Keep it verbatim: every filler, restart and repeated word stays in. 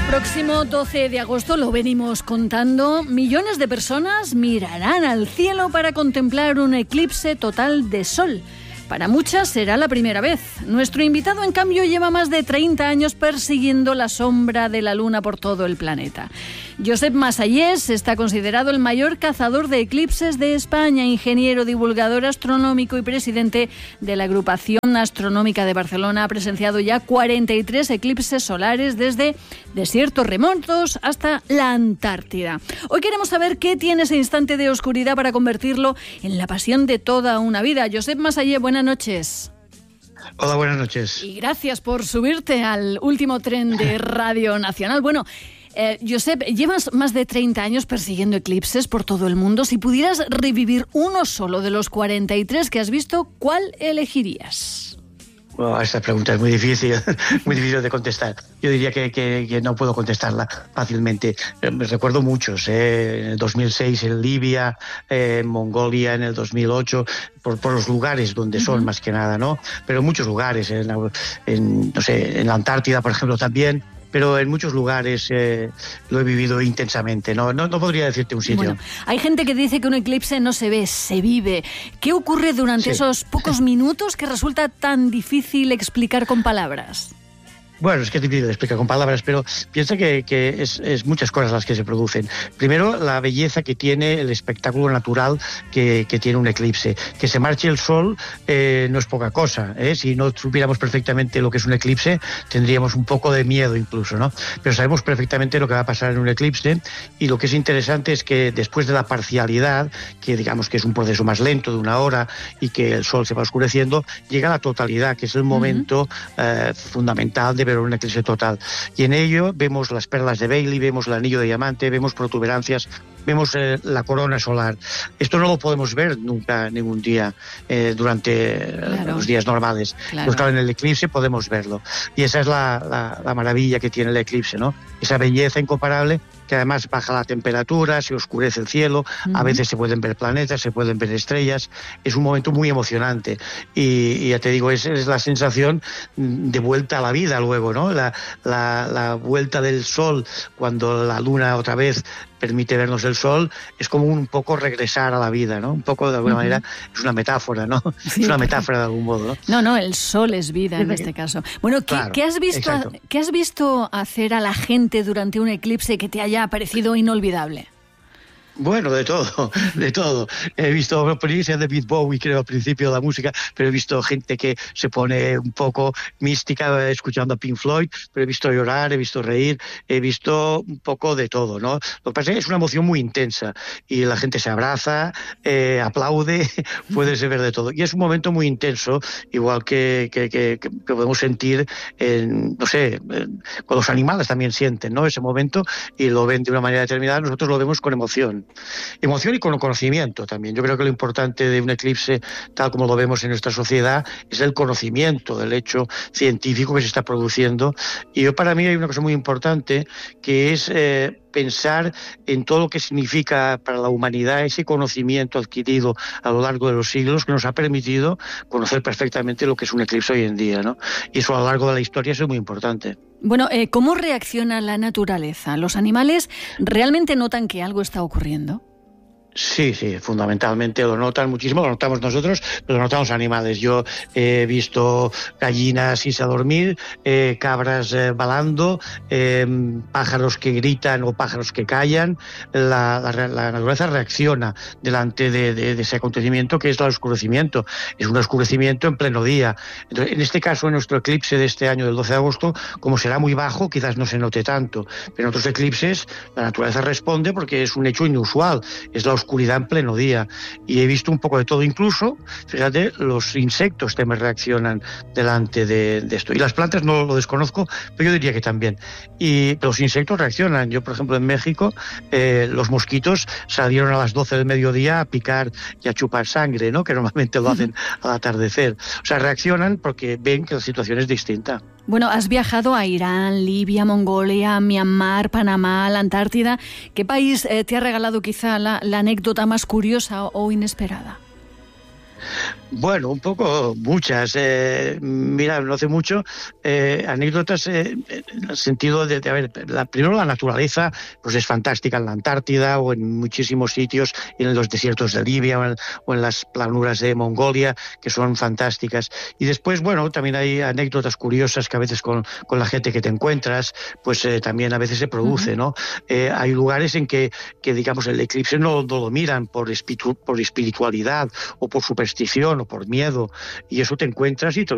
Próximo doce de agosto, lo venimos contando, millones de personas mirarán al cielo para contemplar un eclipse total de sol. Para muchas será la primera vez. Nuestro invitado, en cambio, lleva más de treinta años persiguiendo la sombra de la luna por todo el planeta. Josep Masallés está considerado el mayor cazador de eclipses de España, ingeniero, divulgador astronómico y presidente de la Agrupación Astronómica de Barcelona. Ha presenciado ya cuarenta y tres eclipses solares desde desiertos remotos hasta la Antártida. Hoy queremos saber qué tiene ese instante de oscuridad para convertirlo en la pasión de toda una vida. Josep Masallés, buenas noches. Hola, buenas noches. Y gracias por subirte al último tren de Radio Nacional. Bueno, eh, Josep, llevas más de treinta años persiguiendo eclipses por todo el mundo. Si pudieras revivir uno solo de los cuarenta y tres que has visto, ¿cuál elegirías? Bueno, esta pregunta es muy difícil, muy difícil de contestar. Yo diría que, que, que no puedo contestarla fácilmente. Eh, recuerdo muchos, eh, en el dos mil seis en Libia, eh, en Mongolia en el dos mil ocho, por, por los lugares donde son, uh-huh. más que nada, ¿no? Pero en muchos lugares, en, en, no sé, en la Antártida, por ejemplo, también. Pero en muchos lugares eh, lo he vivido intensamente. No, no, no podría decirte un sitio. Bueno, hay gente que dice que un eclipse no se ve, se vive. ¿Qué ocurre durante sí. esos pocos minutos que resulta tan difícil explicar con palabras? Bueno, es que es difícil de explicar con palabras, pero piensa que, que es, es muchas cosas las que se producen. Primero, la belleza que tiene el espectáculo natural que, que tiene un eclipse. Que se marche el sol eh, no es poca cosa, ¿eh? Si no supiéramos perfectamente lo que es un eclipse, tendríamos un poco de miedo incluso, ¿no? Pero sabemos perfectamente lo que va a pasar en un eclipse, y lo que es interesante es que después de la parcialidad, que digamos que es un proceso más lento de una hora y que el sol se va oscureciendo, llega la totalidad, que es el momento uh-huh. eh, fundamental de ver un eclipse total. Y en ello vemos las perlas de Bailey, vemos el anillo de diamante, vemos protuberancias, vemos eh, la corona solar. Esto no lo podemos ver nunca, ningún día, eh, durante claro. los días normales. Claro. Pues claro, en el eclipse podemos verlo. Y esa es la, la, la maravilla que tiene el eclipse, ¿no? Esa belleza incomparable, que además baja la temperatura, se oscurece el cielo, uh-huh. a veces se pueden ver planetas, se pueden ver estrellas. Es un momento muy emocionante. Y, y ya te digo, es, es la sensación de vuelta a la vida luego, ¿no? La, la, la vuelta del sol cuando la luna otra vez permite vernos el sol, es como un poco regresar a la vida, ¿no? Un poco, de alguna uh-huh. manera, es una metáfora, ¿no? Sí. Es una metáfora de algún modo, ¿no? No, no, el sol es vida en este caso. Bueno, ¿qué, claro, ¿qué has visto, ¿qué has visto hacer a la gente durante un eclipse que te haya parecido inolvidable? Bueno, de todo, de todo. He visto experiencias de David Bowie, creo, al principio de la música, pero he visto gente que se pone un poco mística escuchando a Pink Floyd, pero he visto llorar, he visto reír, he visto un poco de todo, ¿no? Lo que pasa es que es una emoción muy intensa y la gente se abraza, eh, aplaude, puedes ver de todo. Y es un momento muy intenso, igual que, que, que, que podemos sentir, en, no sé, en, con los animales también sienten, ¿no? Ese momento, y lo ven de una manera determinada, nosotros lo vemos con emoción. Emoción y con conocimiento también. Yo creo que lo importante de un eclipse, tal como lo vemos en nuestra sociedad, es el conocimiento del hecho científico que se está produciendo. Y yo, para mí hay una cosa muy importante, que es eh, pensar en todo lo que significa para la humanidad ese conocimiento adquirido a lo largo de los siglos, que nos ha permitido conocer perfectamente lo que es un eclipse hoy en día, ¿no? Y eso a lo largo de la historia es muy importante. Bueno, eh, ¿cómo reacciona la naturaleza? ¿Los animales realmente notan que algo está ocurriendo? Sí, sí, fundamentalmente lo notan muchísimo, lo notamos nosotros, pero lo notamos animales. Yo he visto gallinas irse a dormir, eh, cabras eh, balando, eh, pájaros que gritan o pájaros que callan. La, la, la naturaleza reacciona delante de, de, de ese acontecimiento, que es el oscurecimiento. Es un oscurecimiento en pleno día. Entonces, en este caso, en nuestro eclipse de este año, del doce de agosto, como será muy bajo, quizás no se note tanto. Pero en otros eclipses la naturaleza responde porque es un hecho inusual, es la oscuridad oscuridad en pleno día, y he visto un poco de todo, incluso, fíjate, los insectos también reaccionan delante de, de esto, y las plantas no lo desconozco, pero yo diría que también, y los insectos reaccionan. Yo, por ejemplo, en México, eh, los mosquitos salieron a las doce del mediodía a picar y a chupar sangre, ¿no?, que normalmente lo hacen al atardecer. O sea, reaccionan porque ven que la situación es distinta. Bueno, has viajado a Irán, Libia, Mongolia, Myanmar, Panamá, la Antártida. ¿Qué país eh, te ha regalado quizá la, la anécdota más curiosa o inesperada? Bueno, un poco, muchas. Eh, mira, no hace mucho, eh, anécdotas eh, en el sentido de, de a ver, la, primero la naturaleza pues es fantástica en la Antártida o en muchísimos sitios, en los desiertos de Libia o en, o en las planuras de Mongolia, que son fantásticas. Y después, bueno, también hay anécdotas curiosas que a veces con, con la gente que te encuentras, pues eh, también a veces se produce, uh-huh. ¿no? Eh, hay lugares en que, que, digamos, el eclipse no, no lo miran por, espiritu, por espiritualidad o por superstición o por miedo, y eso te encuentras y te